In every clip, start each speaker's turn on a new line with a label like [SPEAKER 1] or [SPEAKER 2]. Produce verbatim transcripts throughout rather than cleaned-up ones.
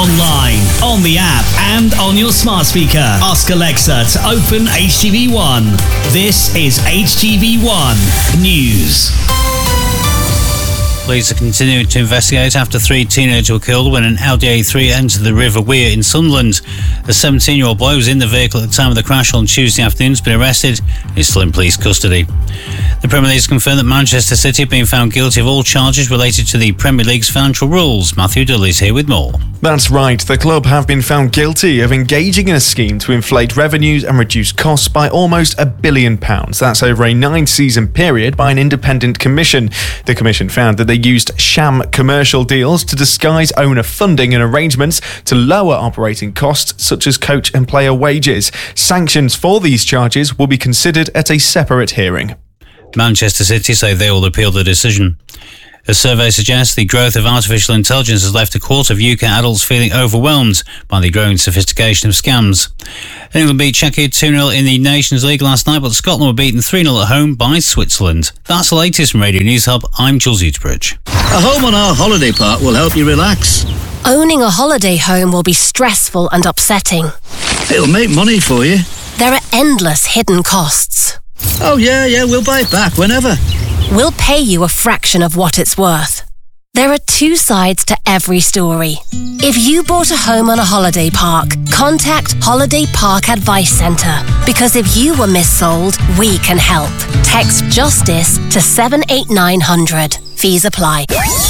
[SPEAKER 1] online, on the app, and on your smart speaker. Ask Alexa to open H T V one. This is H T V one News.
[SPEAKER 2] Police are continuing to investigate after three teenagers were killed when an Audi A three entered the River Wear in Sunderland. A seventeen-year-old boy who was in the vehicle at the time of the crash on Tuesday afternoon has been arrested and is still in police custody. The Premier League has confirmed that Manchester City have been found guilty of all charges related to the Premier League's financial rules. Matthew Dudley is here with more.
[SPEAKER 3] That's right, the club have been found guilty of engaging in a scheme to inflate revenues and reduce costs by almost a billion pounds. That's over a nine-season period by an independent commission. The commission found that they used sham commercial deals to disguise owner funding and arrangements to lower operating costs such as coach and player wages. Sanctions for these charges will be considered at a separate hearing.
[SPEAKER 2] Manchester City say they will appeal the decision. A survey suggests the growth of artificial intelligence has left a quarter of U K adults feeling overwhelmed by the growing sophistication of scams. England beat Czechia two nil in the Nations League last night, but Scotland were beaten three nil at home by Switzerland. That's the latest from Radio News Hub. I'm Jules Utebridge.
[SPEAKER 4] A home on our holiday park will help you relax.
[SPEAKER 5] Owning a holiday home will be stressful and upsetting.
[SPEAKER 4] It'll make money for you.
[SPEAKER 5] There are endless hidden costs.
[SPEAKER 4] Oh yeah, yeah, we'll buy it back whenever.
[SPEAKER 5] We'll pay you a fraction of what it's worth. There are two sides to every story. If you bought a home on a holiday park, contact Holiday Park Advice Centre, because if you were missold, we can help. Text JUSTICE to seven eight nine hundred. Fees apply.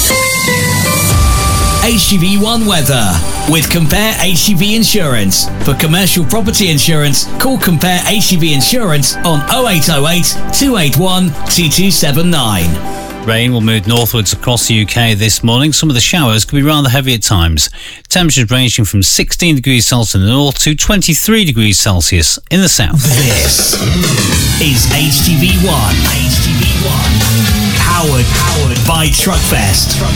[SPEAKER 1] H T V one weather with Compare H T V Insurance. For commercial property insurance, call Compare H T V Insurance on oh eight oh eight, two eight one, two two seven nine.
[SPEAKER 2] Rain will move northwards across the U K this morning. Some of the showers could be rather heavy at times. Temperatures ranging from sixteen degrees Celsius in the north to twenty-three degrees Celsius in the south.
[SPEAKER 1] This is H T V one. H T V one. Powered, powered by Truckfest.